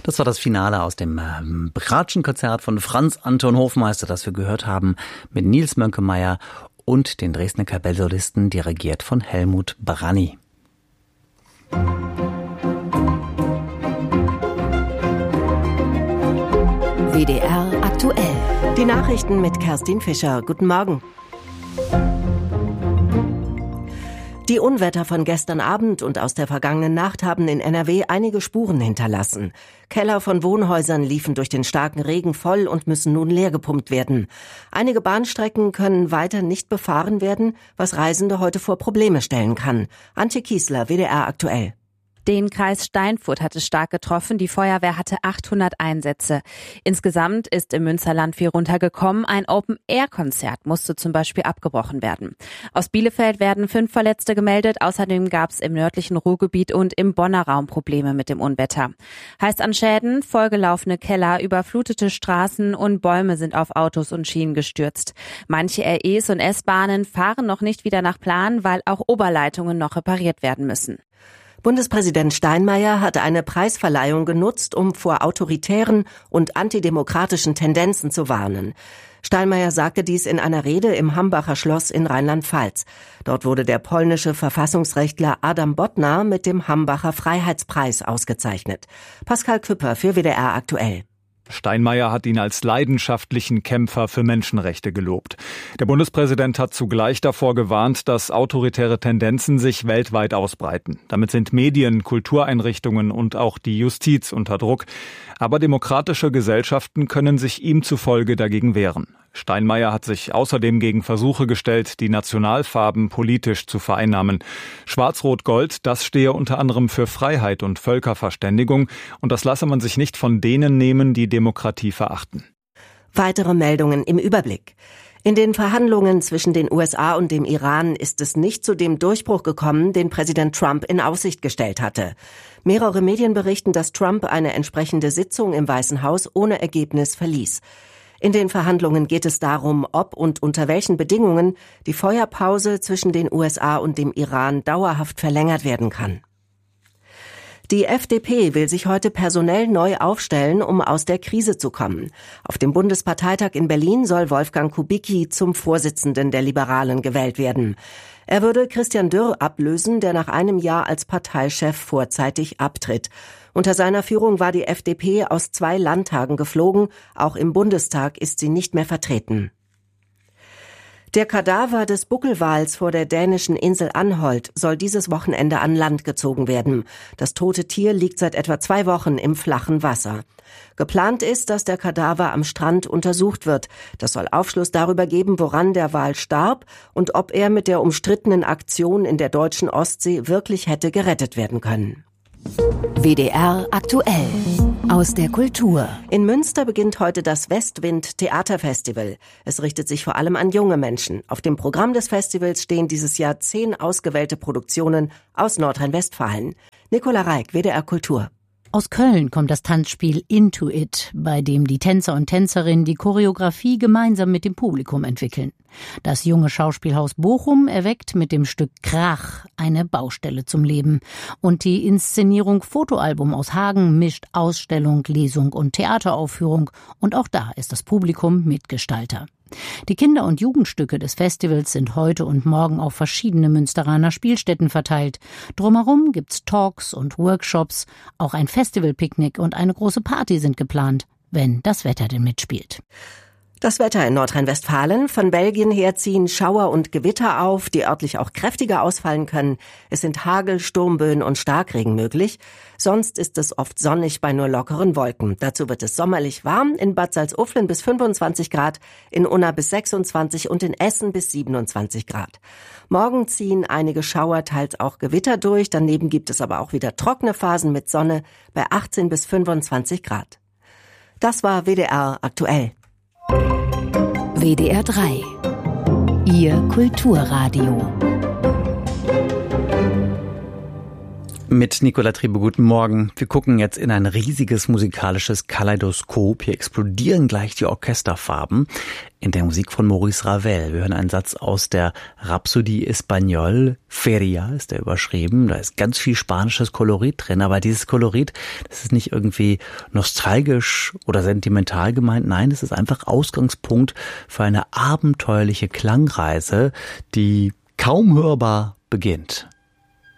Das war das Finale aus dem Bratschenkonzert von Franz Anton Hofmeister, das wir gehört haben, mit Nils Mönkemeyer und den Dresdner Kapellsolisten, dirigiert von Helmut Branny. WDR aktuell. Die Nachrichten mit Kerstin Fischer. Guten Morgen. Die Unwetter von gestern Abend und aus der vergangenen Nacht haben in NRW einige Spuren hinterlassen. Keller von Wohnhäusern liefen durch den starken Regen voll und müssen nun leergepumpt werden. Einige Bahnstrecken können weiter nicht befahren werden, was Reisende heute vor Probleme stellen kann. Antje Kiesler, WDR aktuell. Den Kreis Steinfurt hat es stark getroffen. Die Feuerwehr hatte 800 Einsätze. Insgesamt ist im Münsterland viel runtergekommen. Ein Open-Air-Konzert musste zum Beispiel abgebrochen werden. Aus Bielefeld werden 5 Verletzte gemeldet. Außerdem gab es im nördlichen Ruhrgebiet und im Bonner Raum Probleme mit dem Unwetter. Heißt an Schäden, vollgelaufene Keller, überflutete Straßen und Bäume sind auf Autos und Schienen gestürzt. Manche REs und S-Bahnen fahren noch nicht wieder nach Plan, weil auch Oberleitungen noch repariert werden müssen. Bundespräsident Steinmeier hatte eine Preisverleihung genutzt, um vor autoritären und antidemokratischen Tendenzen zu warnen. Steinmeier sagte dies in einer Rede im Hambacher Schloss in Rheinland-Pfalz. Dort wurde der polnische Verfassungsrechtler Adam Bodnar mit dem Hambacher Freiheitspreis ausgezeichnet. Pascal Küpper für WDR aktuell. Steinmeier hat ihn als leidenschaftlichen Kämpfer für Menschenrechte gelobt. Der Bundespräsident hat zugleich davor gewarnt, dass autoritäre Tendenzen sich weltweit ausbreiten. Damit sind Medien, Kultureinrichtungen und auch die Justiz unter Druck. Aber demokratische Gesellschaften können sich ihm zufolge dagegen wehren. Steinmeier hat sich außerdem gegen Versuche gestellt, die Nationalfarben politisch zu vereinnahmen. Schwarz-Rot-Gold, das stehe unter anderem für Freiheit und Völkerverständigung, und das lasse man sich nicht von denen nehmen, die Demokratie verachten. Weitere Meldungen im Überblick. In den Verhandlungen zwischen den USA und dem Iran ist es nicht zu dem Durchbruch gekommen, den Präsident Trump in Aussicht gestellt hatte. Mehrere Medien berichten, dass Trump eine entsprechende Sitzung im Weißen Haus ohne Ergebnis verließ. In den Verhandlungen geht es darum, ob und unter welchen Bedingungen die Feuerpause zwischen den USA und dem Iran dauerhaft verlängert werden kann. Die FDP will sich heute personell neu aufstellen, um aus der Krise zu kommen. Auf dem Bundesparteitag in Berlin soll Wolfgang Kubicki zum Vorsitzenden der Liberalen gewählt werden. Er würde Christian Dürr ablösen, der nach einem Jahr als Parteichef vorzeitig abtritt. Unter seiner Führung war die FDP aus 2 Landtagen geflogen. Auch im Bundestag ist sie nicht mehr vertreten. Der Kadaver des Buckelwals vor der dänischen Insel Anholt soll dieses Wochenende an Land gezogen werden. Das tote Tier liegt seit etwa 2 Wochen im flachen Wasser. Geplant ist, dass der Kadaver am Strand untersucht wird. Das soll Aufschluss darüber geben, woran der Wal starb und ob er mit der umstrittenen Aktion in der deutschen Ostsee wirklich hätte gerettet werden können. WDR aktuell. Aus der Kultur. In Münster beginnt heute das Westwind Theaterfestival. Es richtet sich vor allem an junge Menschen. Auf dem Programm des Festivals stehen dieses Jahr 10 ausgewählte Produktionen aus Nordrhein-Westfalen. Nicola Reik, WDR Kultur. Aus Köln kommt das Tanzspiel Into It, bei dem die Tänzer und Tänzerinnen die Choreografie gemeinsam mit dem Publikum entwickeln. Das junge Schauspielhaus Bochum erweckt mit dem Stück Krach eine Baustelle zum Leben. Und die Inszenierung Fotoalbum aus Hagen mischt Ausstellung, Lesung und Theateraufführung. Und auch da ist das Publikum Mitgestalter. Die Kinder- und Jugendstücke des Festivals sind heute und morgen auf verschiedene Münsteraner Spielstätten verteilt. Drumherum gibt's Talks und Workshops. Auch ein Festivalpicknick und eine große Party sind geplant, wenn das Wetter denn mitspielt. Das Wetter in Nordrhein-Westfalen. Von Belgien her ziehen Schauer und Gewitter auf, die örtlich auch kräftiger ausfallen können. Es sind Hagel, Sturmböen und Starkregen möglich. Sonst ist es oft sonnig bei nur lockeren Wolken. Dazu wird es sommerlich warm, in Bad Salzuflen bis 25 Grad, in Unna bis 26 und in Essen bis 27 Grad. Morgen ziehen einige Schauer, teils auch Gewitter durch. Daneben gibt es aber auch wieder trockene Phasen mit Sonne bei 18 bis 25 Grad. Das war WDR aktuell. WDR 3. Ihr Kulturradio. Mit Nicola Triebe, guten Morgen. Wir gucken jetzt in ein riesiges musikalisches Kaleidoskop. Hier explodieren gleich die Orchesterfarben in der Musik von Maurice Ravel. Wir hören einen Satz aus der Rhapsodie Espagnole. Feria ist der überschrieben. Da ist ganz viel spanisches Kolorit drin. Aber dieses Kolorit, das ist nicht irgendwie nostalgisch oder sentimental gemeint. Nein, das ist einfach Ausgangspunkt für eine abenteuerliche Klangreise, die kaum hörbar beginnt.